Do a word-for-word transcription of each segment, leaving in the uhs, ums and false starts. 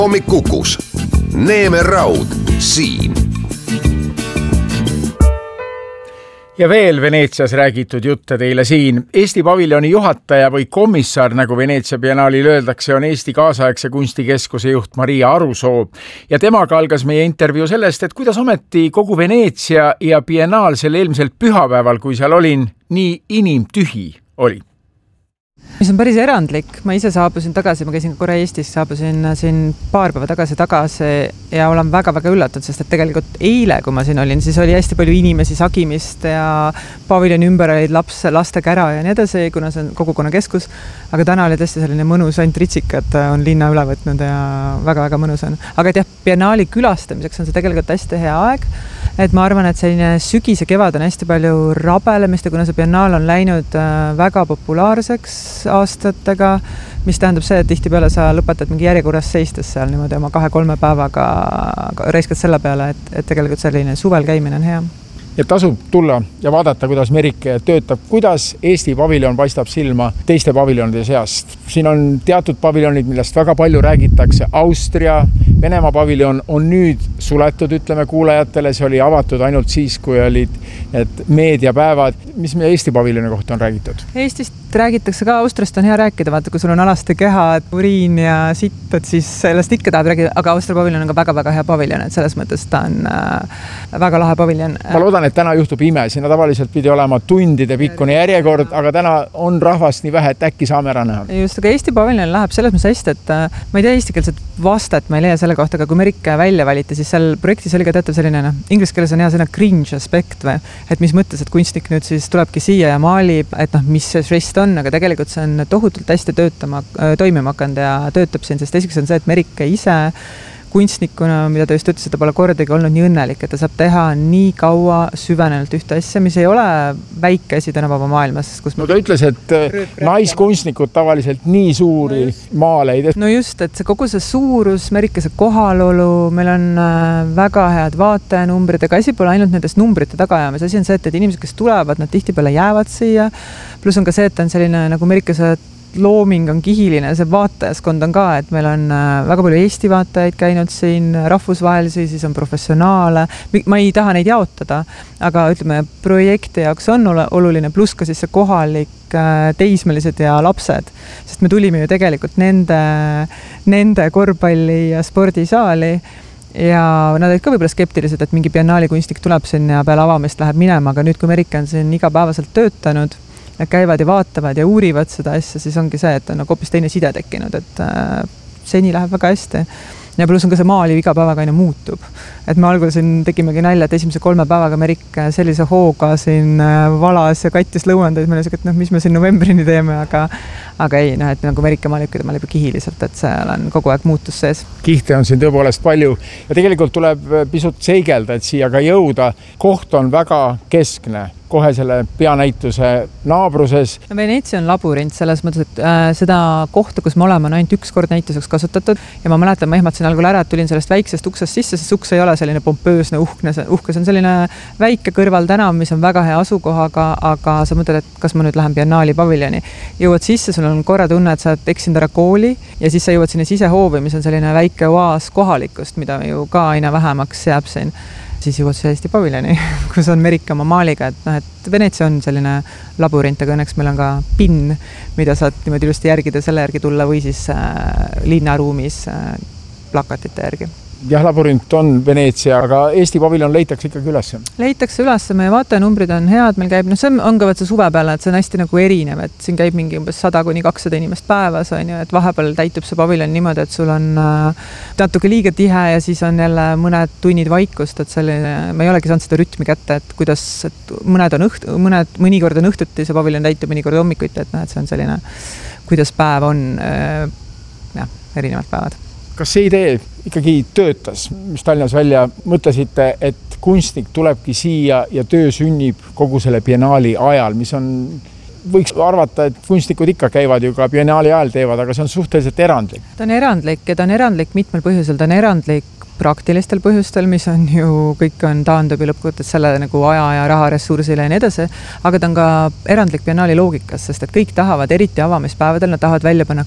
Hommik Kukus. Neeme Raud siin. Ja veel Veneetsias räägitud jutte teile siin. Eesti paviljoni juhataja või komissar, nagu Veneetsia biennaalil öeldakse, on Eesti kaasaegse kunstikeskuse juht Maria Arusoo. Ja temaga algas meie intervjuu sellest, et kuidas ometi kogu Veneetsia ja biennaal sel eelmisel pühapäeval, kui seal olin, nii inimtühi oli. Mis on päris erandlik. Ma ise saabusin tagasi, ma käisin korra Eestis, saabusin siin paar päeva tagasi tagasi ja olen väga-väga üllatunud, sest et tegelikult eile, kui ma siin olin, siis oli hästi palju inimesi sagimist ja paviljoni ümber olid laps, laste kära ja nii edasi, kuna see on kogukonnakeskus. Aga täna oli tõesti selline mõnus ainult ritsikad on linna üle võtnud ja väga-väga mõnus on. Aga et jah, biennaali külastamiseks on see tegelikult hästi hea aeg. Et ma arvan, et selline sügis ja kevad on hästi palju rabelemist ja kuna see biennaal on läinud väga populaarseks aastatega, mis tähendab see, et tihtipeale sa lõpetad mingi järjekorras seistes seal niimoodi oma kahe-kolme päevaga raiskad selle peale, et, et tegelikult selline suvel käimine on hea. Ja tasub tulla ja vaadata, kuidas Merike töötab, kuidas Eesti paviljon paistab silma teiste paviljonide seast. Siin on teatud paviljonid, millest väga palju räägitakse. Austria, Venemaa paviljon on nüüd suletud, ütleme kuulajatele, see oli avatud ainult siis, kui olid need meediapäevad. Mis meie Eesti paviljoni kohta on räägitud? Eestist räägitakse ka, Austriast on hea rääkida, vaata, kui sul on alaste keha, uriin ja sitt, et siis sellest ikka tahab räägida, aga Austria paviljon on ka väga-väga hea paviljon, et selles mõttes ta on väga lahe paviljon. Ma loodan, et täna juhtub ime, sinna tavaliselt pidi olema tundide pikkune järjekord, aga täna on rahvast nii vähe, et äkki saame ära näha. Just, aga Eesti paviljon läheb selles mõttes hästi, et ma ei tea eestikeelset vastet, ma ei leia selle kohta, aga kui Merike välja valiti, siis seal projektis oli ka teatav selline, no, inglise keeles on hea sõna cringe aspekt või, et mis mõttes, et kunstnik nüüd siis tulebki siia ja maalib, et noh, mis see žest on, aga tegelikult see on tohutult hästi töötama, toimima hakanud ja töötab siin, sest esiteks on see, et Merike ise kunstnikuna, mida ta just ütles, et ta pole kordagi olnud nii õnnelik, et ta saab teha nii kaua süvenenult ühte asja, mis ei ole väike asi tänapäeva maailmas. Kus no ta ütles, et naiskunstnikud tavaliselt nii suuri maale ei tee. No just, et see kogu see suurus, Merike see kohalolu, meil on väga head vaatajanumbrid, aga asi pole ainult nendest numbrite tagaajamas. Asi on see, et inimesed, kes tulevad, nad tihtipeale jäävad siia. Plus on ka see, et on selline, nagu Merike see looming on kihiline, see vaatajaskond on ka, et meil on väga palju Eesti vaatajaid käinud siin, rahvusvahelisi, siis on professionaale. Ma ei taha neid jaotada, aga ütleme, projekti jaoks on oluline, pluss ka siis see kohalik teismelised ja lapsed, sest me tulime ju tegelikult nende, nende korvpalli ja spordisaali ja nad olid ka võib-olla skeptilised, et mingi biennaali kunstnik tuleb sinna ja peale avamist läheb minema, aga nüüd, kui Merike on siin igapäevaselt töötanud, nad käivad ja vaatavad ja uurivad seda asja, siis ongi see, et on nagu hoopis teine side tekkinud, et äh, seni läheb väga hästi. Ja pluss on ka see maali iga päevaga aina muutub. Et me algul siin tegimegi nalja, et esimese kolme päevaga Merike sellise hooga siin valas ja kattis lõuendaid, meil oli, et noh, mis me siin novembrini teeme, aga, aga ei, noh, et nagu Merike maalib, ta maalib kihiliselt, et seal on kogu aeg muutus sees. Kihte on siin tõepoolest palju ja tegelikult tuleb pisut seigelda, et siia ka jõuda. Koht on väga keskne, kohe selle peanäituse naabruses. Veneetsia on labürint selles mõttes, et äh, seda kohta, kus me oleme, on ainult üks kord näituseks kasutatud ja ma mäletan, ma ehmatasin algul ära, et tulin sellest väiksest uksest sisse, sest uks ei ole selline pompöösne uhkne, uhke, see on selline väike kõrval tänav, mis on väga hea asukohaga, aga sa mõtled, et kas ma nüüd lähen biennaali paviljoni. Jõuad sisse, sul on korra tunne, et sa oled eksinud ära kooli ja siis sa jõuad sinna sisehoovi, mis on selline väike oaas kohalikust, mida ju ka aina vähemaks jääb siin. Siis jõuad see Eesti paviljoni, kus on Merike oma maaliga, et, noh, et Veneetsia on selline labürint, aga õnneks meil on ka pinn, mida saad niimoodi ilusti järgida, selle järgi tulla või siis äh, linnaruumis äh, plakatite järgi. Jah, labürint on Veneetsia, aga Eesti paviljon leitakse ikkagi üles. Leitakse üles, meie vaatajanumbrid on head, meil käib, no see on ka see suve peale, et see on hästi nagu erinev, et siin käib mingi umbes sada kuni kakssada inimest päevas, on ju, et vahepeal täitub see paviljon niimoodi, et sul on äh, natuke liiga tihe ja siis on jälle mõned tunnid vaikust, et selline, ma ei olegi saanud seda rütmi kätte, et kuidas, et mõned on õht, mõned, mõnikord on õhtuti see paviljon täitub, mõnikord hommikuti, et noh, et see on selline, kuidas päev on, äh, jah, erinevad päevad. Kas see idee ikkagi töötas, mis Tallinnas välja mõtlesite, et kunstnik tulebki siia ja töö sünnib kogu selle biennaali ajal, mis on, võiks arvata, et kunstnikud ikka käivad ju ka biennaali ajal teevad, aga see on suhteliselt erandlik. Ta on erandlik ja ta on erandlik mitmel põhjusel, ta on erandlik praktilistel põhjustel, mis on ju, kõik on taandub ja lõppkokkuvõttes selle nagu aja ja raha ressursile ja nii edasi, aga ta on ka erandlik biennaali loogikas, sest et kõik tahavad, eriti avamispäevadel, nad tahavad välja panna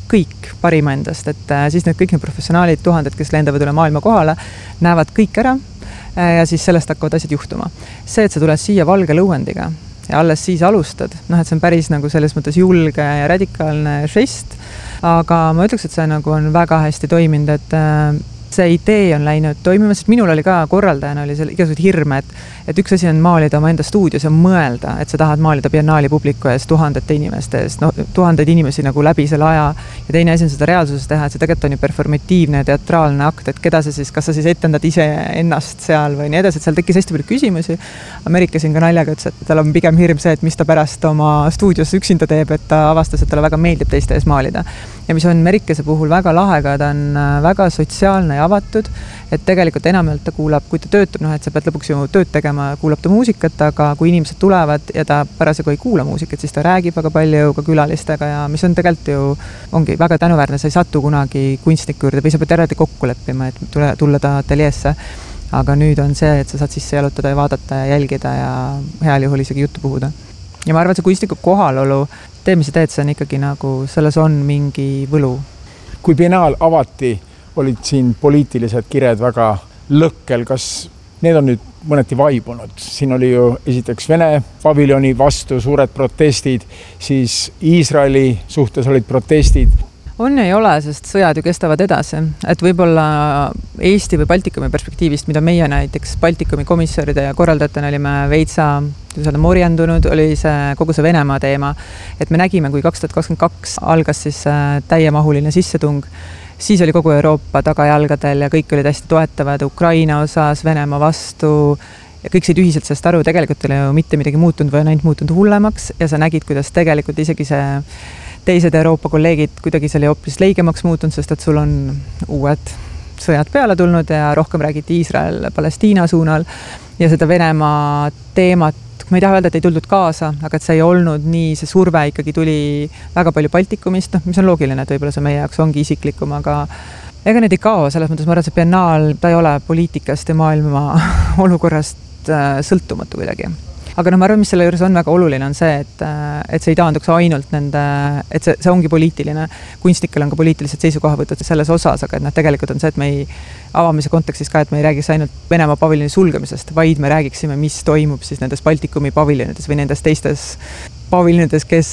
kõik parima endast, et siis need kõik need professionaalid, tuhanded, kes lendavad üle maailma kohale, näevad kõik ära ja siis sellest hakkavad asjad juhtuma. See, et sa tuled siia valge lõuendiga ja alles siis alustad, noh, et see on päris nagu selles mõttes julge ja radikaalne žest, aga ma ütleks, et see nagu on väga hästi toiminud, et see idee on läinud toimima, sest minul oli ka korraldajana oli seal igasugused hirme, et, et üks asi on maalida oma enda stuudios ja mõelda, et sa tahad maalida biennaali publiku ees tuhandete inimeste ees, no tuhandeid inimesi nagu läbi selle aja ja teine asi on seda reaalsuses teha, et see tegelikult on ju performatiivne ja teatraalne akt, et keda sa siis, kas sa siis etendad ise ennast seal või nii edasi, et seal tekkis hästi palju küsimusi. Ameerika siin ka naljaga ütles, et tal on pigem hirm see, et mis ta pärast oma stuudios üksinda teeb, et ta avastas, et talle väga meeldib teiste ees maalida. Ja mis on Ameerikase puhul väga lahega, ta on väga sotsiaalne ja avatud, et tegelikult enamalt ta kuulab, kui ta töötab, noh, et sa pead lõpuks ju tööd tegema, kuulab ta muusikat, aga kui inimesed tulevad ja ta parasjagu ei kuula muusikat, siis ta räägib väga palju ka külalistega ja mis on tegelikult ju, ongi väga tänuväärne, sa ei satu kunagi kunstniku juurde või sa pead eraldi kokku leppima, et tule, tulla ta ateljeesse. Aga nüüd on see, et sa saad sisse jalutada ja vaadata ja jälgida ja heal juhul isegi juttu puhuda. Ja ma arvan, et see kunstniku kohalolu, tee, mis sa teed, see on ikkagi nagu, selles on mingi võlu. Kui biennaal avati, olid siin poliitilised kired väga lõkkel, kas need on nüüd mõneti vaibunud? Siin oli ju esiteks Vene paviljoni vastu suured protestid, siis Iisraeli suhtes olid protestid. On ja ei ole, sest sõjad ju kestavad edasi, et võib-olla Eesti või Baltikumi perspektiivist, mida meie näiteks Baltikumi komissaride ja korraldajatena olime veitsa morjandunud, oli see kogu see Venemaa teema, et me nägime, kui kaks tuhat kakskümmend kaks algas siis täiemahuline sissetung, siis oli kogu Euroopa tagajalgadel ja kõik olid hästi toetavad Ukraina osas, Venemaa vastu ja kõik said ühiselt sellest aru, tegelikult oli ju mitte midagi muutunud või on ainult muutunud hullemaks ja sa nägid, kuidas tegelikult isegi see teised Euroopa kolleegid kuidagi see oli hoopis leigemaks muutunud, sest et sul on uued sõjad peale tulnud ja rohkem räägiti Iisrael-Palestiina suunal ja seda Venemaa teemat, ma ei taha öelda, et ei tuldud kaasa, aga et see ei olnud nii, see surve ikkagi tuli väga palju Baltikumist, noh, mis on loogiline, et võib-olla see meie jaoks ongi isiklikum, aga ega need ei kao, selles mõttes ma arvan, see biennaal, ta ei ole poliitikast ja maailma olukorrast sõltumatu kuidagi. Aga no ma arvan, mis selle juures on väga oluline, on see, et, et see ei taanduks ainult nende, et see, see ongi poliitiline. Kunstnikel on ka poliitilised seisukohavõtud selles osas, aga et noh, tegelikult on see, et me ei avamise kontekstis ka, et me ei räägiks ainult Venemaa paviljoni sulgemisest, vaid me räägiksime, mis toimub siis nendes Baltikumi paviljonides või nendes teistes paviljonides, kes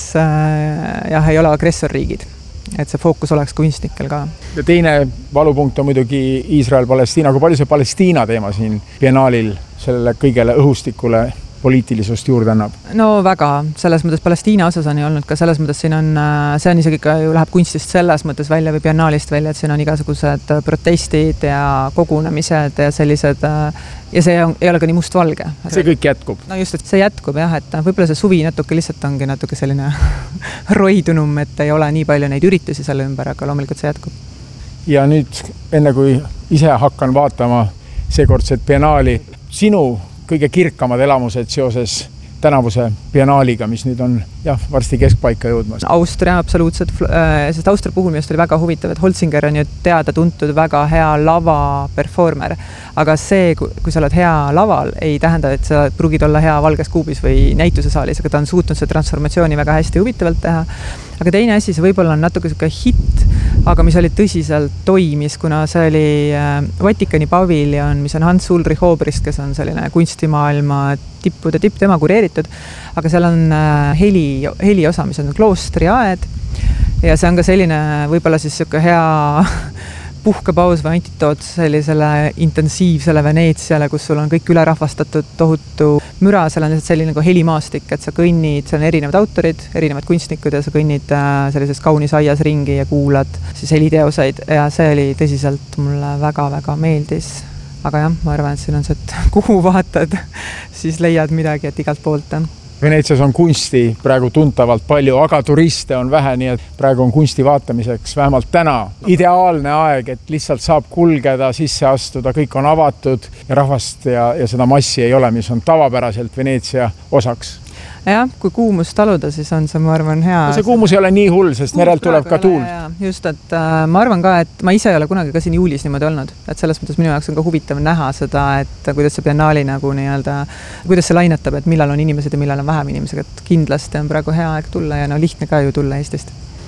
jah, ei ole agressorriigid. Et see fookus oleks kunstnikel ka. Ja teine valupunkt on muidugi Iisrael-Palestiina, kui palju see Palestiina teema siin biennaalil sellele kõigele õhustikule poliitilisust juurde annab? No väga, selles mõttes Palestiina osas on ju olnud ka selles mõttes siin on, see on isegi ka ju läheb kunstist selles mõttes välja või biennaalist välja, et siin on igasugused protestid ja kogunemised ja sellised ja see on, ei ole ka nii mustvalge. See kõik jätkub? No just, et see jätkub jah, et võib-olla see suvi natuke lihtsalt ongi natuke selline roidunum, et ei ole nii palju neid üritusi selle ümber, aga loomulikult see jätkub. Ja nüüd, enne kui ise hakkan vaatama seekordset biennaali, sinu kõige kirkamad elamused seoses tänavuse biennaaliga, mis nüüd on jah, varsti keskpaika jõudmas. Austria absoluutselt, sest Austria puhul minust oli väga huvitav, et Holzinger on ju teada tuntud väga hea lava performer, aga see, kui sa oled hea laval, ei tähenda, et sa prugid olla hea valges kuubis või näitusesaalis, aga ta on suutnud see transformatsiooni väga hästi huvitavalt teha. Aga teine asi, see võib-olla on natuke selline hitt, aga mis oli tõsiselt toimis, kuna see oli Vatikani paviljon, mis on Hans Ulrich Obrist, kes on selline kunstimaailma tippude tipp, tema kureeritud, aga seal on heli, heli osa, mis on kloostri aed ja see on ka selline võib-olla siis selline hea puhkepaus või antitoot sellisele intensiivsele Veneetsiale, kus sul on kõik ülerahvastatud tohutu müra, seal on selline nagu helimaastik, et sa kõnnid, seal on erinevad autorid, erinevad kunstnikud ja sa kõnnid sellises kaunis aias ringi ja kuulad siis heliteoseid ja see oli tõsiselt mulle väga-väga meeldis. Aga jah, ma arvan, et siin on see, et kuhu vaatad, siis leiad midagi, et igalt poolt on. Veneetsias on kunsti praegu tuntavalt palju, aga turiste on vähe, nii et praegu on kunsti vaatamiseks vähemalt täna ideaalne aeg, et lihtsalt saab kulgeda, sisse astuda, kõik on avatud ja rahvast ja, ja seda massi ei ole, mis on tavapäraselt Veneetsia osaks. Jah, kui kuumus taluda, siis on see, ma arvan, hea. No see kuumus ei ole nii hull, sest kuumus merelt tuleb ka tuul. Just, et äh, ma arvan ka, et ma ise ei ole kunagi ka siin juulis niimoodi olnud. Et selles mõttes minu jaoks on ka huvitav näha seda, et kuidas see biennaali nagu nii-öelda, kuidas see lainetab, et millal on inimesed ja millal on vähem inimesed. Et kindlasti on praegu hea aeg tulla ja no lihtne ka ju tulla Eestist.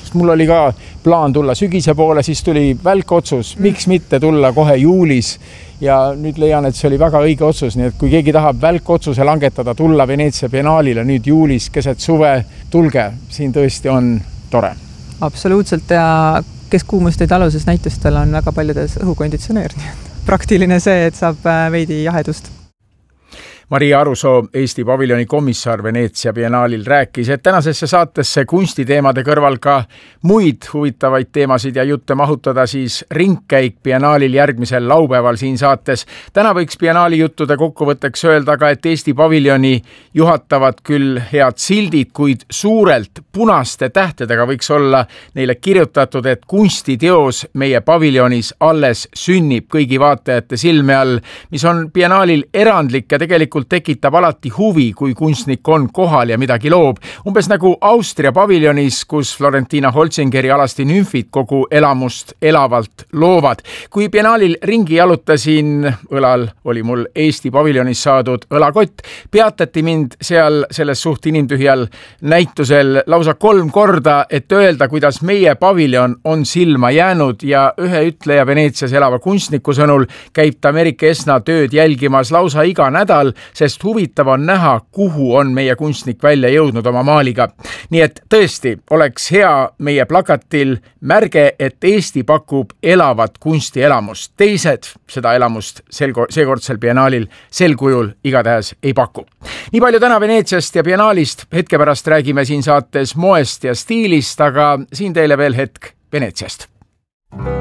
sest mul oli ka plaan tulla sügise poole, siis tuli välkotsus, miks mitte tulla kohe juulis ja nüüd leian, et see oli väga õige otsus, nii et kui keegi tahab välkotsuse langetada, tulla Veneetsia biennaalile nüüd juulis keset suve, tulge, siin tõesti on tore. Absoluutselt ja kes kuumusteid aluses näitustel on väga paljudes õhukonditsioneer, nii et praktiline see, et saab veidi jahedust. Maria Arusoo, Eesti paviljoni komissar Veneetsia biennaalil rääkis, et tänasesse saatesse kunstiteemade kõrval ka muid huvitavaid teemasid ja jutte mahutada siis ringkäik biennaalil järgmisel laupäeval siin saates. Täna võiks biennaali juttude kokkuvõtteks öelda ka, et Eesti paviljoni juhatavad küll head sildid, kuid suurelt punaste tähtedega võiks olla neile kirjutatud, et kunstiteos meie paviljonis alles sünnib kõigi vaatajate silme all, mis on biennaalil erandlik ja tegelikult tekitab alati huvi, kui kunstnik on kohal ja midagi loob. Umbes nagu Austria paviljonis, kus Florentina Holzingeri alasti nümfid kogu elamust elavalt loovad. Kui biennaalil ringi jalutasin, õlal oli mul Eesti paviljonis saadud õlakott, peatati mind seal selles suht inimtühjal näitusel lausa kolm korda, et öelda, kuidas meie paviljon on silma jäänud ja ühe ütleja Veneetsias elava kunstniku sõnul käib ta Merike Esna tööd jälgimas lausa iga nädal, sest huvitav on näha, kuhu on meie kunstnik välja jõudnud oma maaliga. Nii et tõesti oleks hea meie plakatil märge, et Eesti pakub elavat kunstielamust. Teised seda elamust seekordsel biennaalil sel kujul igatahes ei paku. Nii palju täna Veneetsiast ja biennaalist. Hetke pärast räägime siin saates moest ja stiilist, aga siin teile veel hetk Veneetsiast.